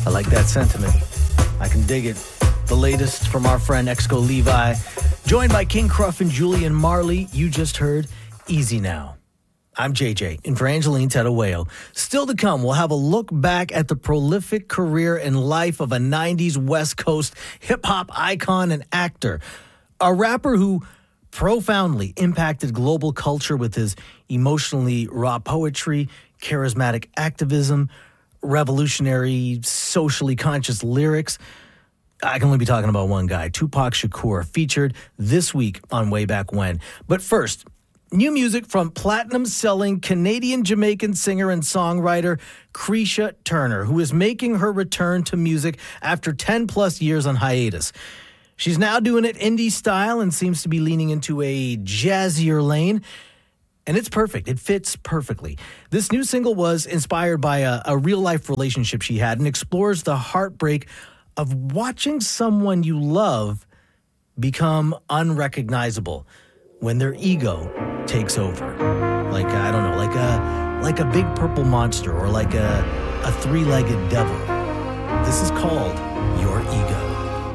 I like that sentiment. I can dig it. The latest from our friend Exco Levi. Joined by King Cruff and Julian Marley, you just heard Easy Now. I'm JJ, in for Angeline Tedaweo. Still to come, we'll have a look back at the prolific career and life of a 90s West Coast hip-hop icon and actor. A rapper who profoundly impacted global culture with his emotionally raw poetry, charismatic activism, revolutionary, socially conscious lyrics. I can only be talking about one guy, Tupac Shakur, featured this week on Way Back When. But first, new music from platinum-selling Canadian-Jamaican singer and songwriter Creesha Turner, who is making her return to music after 10-plus years on hiatus. She's now doing it indie style and seems to be leaning into a jazzier lane. And it's perfect. It fits perfectly. This new single was inspired by a real-life relationship she had and explores the heartbreak of watching someone you love become unrecognizable when their ego takes over. Like, I don't know, like a big purple monster or like a three-legged devil. This is called Your Ego.